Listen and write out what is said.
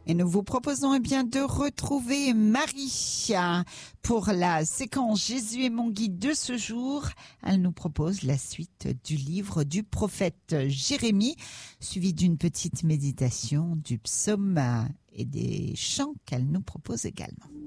Et nous vous proposons de retrouver Marie pour la séquence Jésus est mon guide de ce jour. Elle nous propose la suite du livre du prophète Jérémie, suivi d'une petite méditation du psaume et des chants qu'elle nous propose également.